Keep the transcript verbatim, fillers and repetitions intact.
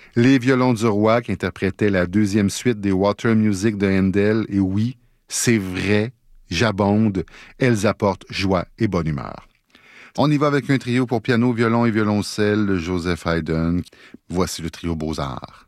Les violons du roi qui interprétaient la deuxième suite des Water Music de Handel. Et oui, c'est vrai, j'abonde, elles apportent joie et bonne humeur. On y va avec un trio pour piano, violon et violoncelle de Joseph Haydn. Voici le trio Beaux-Arts.